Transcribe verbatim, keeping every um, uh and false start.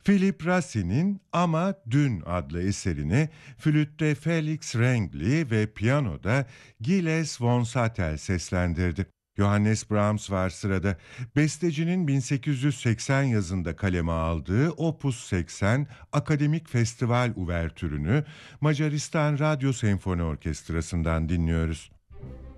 Philip Rassi'nin Ama Dün adlı eserini flütte Felix Rengli ve piyanoda Gilles von Sattel seslendirdi. Johannes Brahms var sırada. Bestecinin bin sekiz yüz seksen yazında kaleme aldığı Opus seksen Akademik Festival Uvertürünü Macaristan Radyo Senfoni Orkestrası'ndan dinliyoruz.